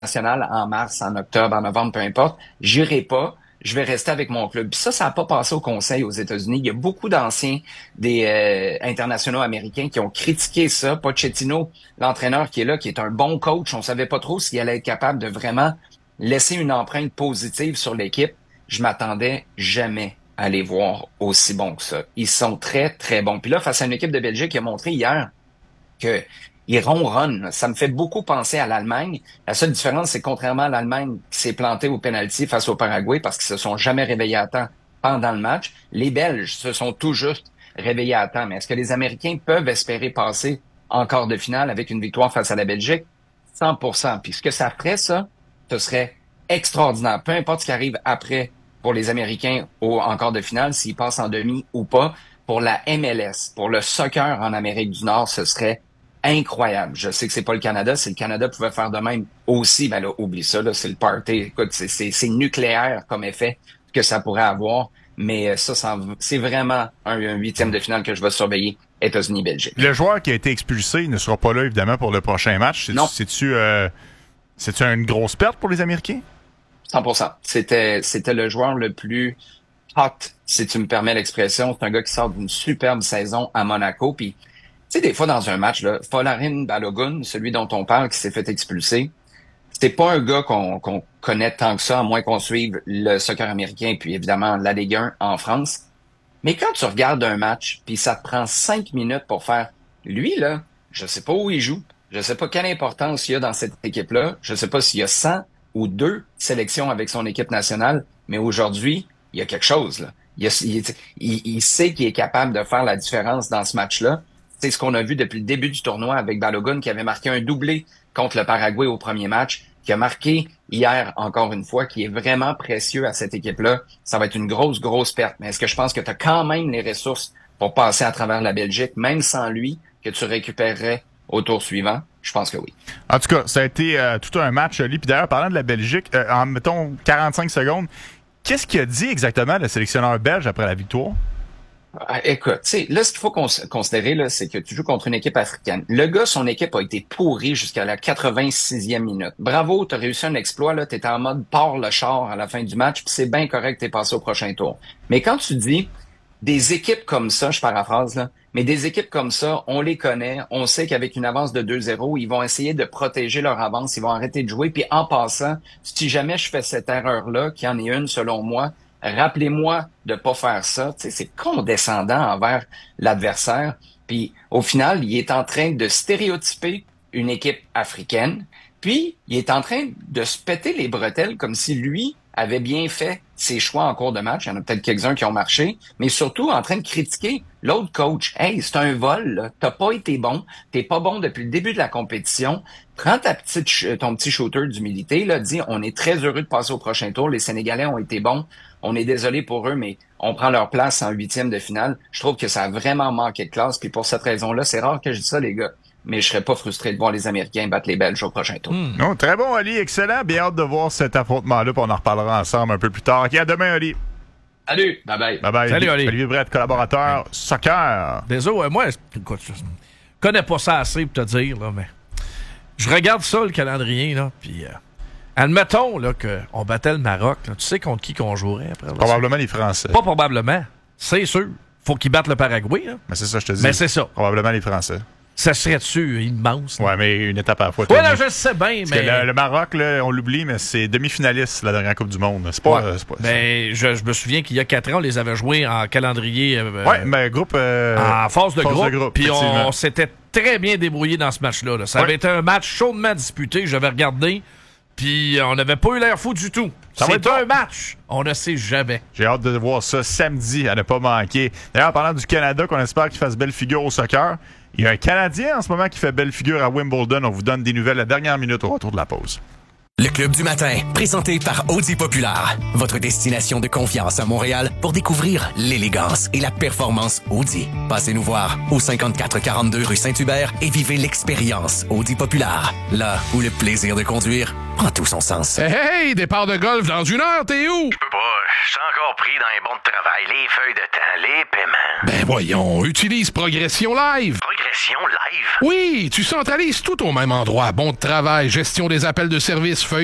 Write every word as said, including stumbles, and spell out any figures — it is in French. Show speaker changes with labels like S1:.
S1: nationale en mars, en octobre, en novembre, peu importe. J'irai pas. Je vais rester avec mon club. Puis ça, ça n'a pas passé au Conseil aux États-Unis. Il y a beaucoup d'anciens des euh, internationaux américains qui ont critiqué ça. Pochettino, l'entraîneur qui est là, qui est un bon coach, on savait pas trop s'il allait être capable de vraiment laisser une empreinte positive sur l'équipe. Je m'attendais jamais à les voir aussi bons que ça. Ils sont très, très bons. Puis là, face à une équipe de Belgique qui a montré hier que ils ronronnent. Ça me fait beaucoup penser à l'Allemagne. La seule différence, c'est contrairement à l'Allemagne qui s'est plantée au pénalty face au Paraguay parce qu'ils se sont jamais réveillés à temps pendant le match, les Belges se sont tout juste réveillés à temps. Mais est-ce que les Américains peuvent espérer passer en quart de finale avec une victoire face à la Belgique? cent pour cent. Puis ce que ça ferait, ça, ce serait extraordinaire. Peu importe ce qui arrive après pour les Américains au, en quart de finale, s'ils passent en demi ou pas, pour la M L S, pour le soccer en Amérique du Nord, ce serait incroyable. Je sais que c'est pas le Canada. Si le Canada pouvait faire de même aussi, ben là, oublie ça, là, c'est le party. Écoute, c'est, c'est, c'est nucléaire comme effet que ça pourrait avoir. Mais ça, ça c'est vraiment un, un huitième de finale que je vais surveiller, États-Unis-Belgique.
S2: Le joueur qui a été expulsé ne sera pas là, évidemment, pour le prochain match. C'est,
S1: non.
S2: C'est-tu, euh, c'est-tu une grosse perte pour les Américains?
S1: cent pour cent. C'était, c'était le joueur le plus hot, si tu me permets l'expression. C'est un gars qui sort d'une superbe saison à Monaco. Puis tu sais, des fois, dans un match, là, Folarin Balogun, celui dont on parle, qui s'est fait expulser, c'est pas un gars qu'on, qu'on connaît tant que ça, à moins qu'on suive le soccer américain, puis évidemment la Ligue un en France. Mais quand tu regardes un match, puis ça te prend cinq minutes pour faire, lui, là, je sais pas où il joue, je sais pas quelle importance il y a dans cette équipe-là, je sais pas s'il y a cent ou deux sélections avec son équipe nationale, mais aujourd'hui, il y a quelque chose, là. Il, a, il, il, il sait qu'il est capable de faire la différence dans ce match-là. C'est ce qu'on a vu depuis le début du tournoi avec Balogun qui avait marqué un doublé contre le Paraguay au premier match, qui a marqué hier encore une fois, qui est vraiment précieux à cette équipe-là. Ça va être une grosse, grosse perte. Mais est-ce que je pense que tu as quand même les ressources pour passer à travers la Belgique, même sans lui, que tu récupérerais au tour suivant? Je pense que oui.
S2: En tout cas, ça a été euh, tout un match, Oli. Puis d'ailleurs, parlant de la Belgique, euh, en mettons quarante-cinq secondes, qu'est-ce qu'il a dit exactement le sélectionneur belge après la victoire?
S1: Ah, écoute, tu sais, là, ce qu'il faut cons- considérer, là, c'est que tu joues contre une équipe africaine. Le gars, son équipe a été pourrie jusqu'à la quatre-vingt-sixième minute. Bravo, t'as réussi un exploit, là, t'étais en mode pars le char à la fin du match, puis c'est bien correct, t'es passé au prochain tour. Mais quand tu dis des équipes comme ça, je paraphrase, là, mais des équipes comme ça, on les connaît, on sait qu'avec une avance de deux zéro, ils vont essayer de protéger leur avance, ils vont arrêter de jouer, puis en passant, si jamais je fais cette erreur-là, qui en est une selon moi, rappelez-moi de pas faire ça. Tu sais, c'est condescendant envers l'adversaire. Puis au final, il est en train de stéréotyper une équipe africaine. Puis il est en train de se péter les bretelles comme si lui avait bien fait ses choix en cours de match. Il y en a peut-être quelques-uns qui ont marché, mais surtout en train de critiquer l'autre coach. Hey, c'est un vol, là. T'as pas été bon. T'es pas bon depuis le début de la compétition. Prends ta petite, ton petit shooter d'humilité, là. Dis, on est très heureux de passer au prochain tour. Les Sénégalais ont été bons. On est désolé pour eux, mais on prend leur place en huitième de finale. Je trouve que ça a vraiment manqué de classe. Puis pour cette raison-là, c'est rare que je dise ça, les gars. Mais je serais pas frustré de voir les Américains battre les Belges au prochain tour.
S2: Mmh. Non, très bon, Oli. Excellent. Bien hâte de voir cet affrontement-là. Puis on en reparlera ensemble un peu plus tard. OK, à demain, Oli.
S1: Salut. Bye-bye.
S2: Bye-bye.
S3: Salut, Oli.
S2: Olivier Brett, collaborateur ouais. Soccer.
S3: Désolé, moi, écoute, je connais pas ça assez pour te dire, là, mais je regarde ça, le calendrier, là, puis... Euh... Admettons là, qu'on battait le Maroc. Là. Tu sais contre qui qu'on jouerait après? Là,
S2: probablement les Français.
S3: Pas probablement. C'est sûr. Faut qu'ils battent le Paraguay. Là.
S2: Mais c'est ça, je te dis.
S3: Mais c'est ça.
S2: Probablement les Français.
S3: Ça serait-tu immense?
S2: Là? Ouais, mais une étape à la fois.
S3: Ouais, là, je sais bien, mais...
S2: Le, le Maroc, là, on l'oublie, mais c'est demi-finaliste la dernière Coupe du Monde. C'est pas...
S3: Ouais.
S2: Euh, c'est pas
S3: mais je, je me souviens qu'il y a quatre ans, on les avait joués en calendrier... Euh,
S2: ouais, mais groupe... Euh,
S3: en phase de
S2: phase
S3: groupe.
S2: De groupe
S3: puis on, on s'était très bien débrouillé dans ce match-là. Là. Ça ouais. avait été un match chaudement disputé. J'avais regardé... Puis on n'avait pas eu l'air fou du tout. Ça c'est un match. On ne sait jamais.
S2: J'ai hâte de voir ça samedi, à ne pas manquer. D'ailleurs, parlant du Canada, qu'on espère qu'il fasse belle figure au soccer, il y a un Canadien en ce moment qui fait belle figure à Wimbledon. On vous donne des nouvelles à la dernière minute au retour de la pause.
S4: Le Club du matin, présenté par Audi Populaire. Votre destination de confiance à Montréal pour découvrir l'élégance et la performance Audi. Passez nous voir au cinquante-quatre quarante-deux rue Saint-Hubert et vivez l'expérience Audi Populaire. Là où le plaisir de conduire prend tout son sens.
S5: Hey, hey, départ de golf dans une heure, t'es où?
S6: Je peux pas, je suis encore pris dans les bons de travail, les feuilles de temps, les paiements.
S5: Ben voyons, utilise Progression Live.
S6: Progression? transmission live?
S5: Oui, tu centralises tout au même endroit. Bon de travail, gestion des appels de service, feuilles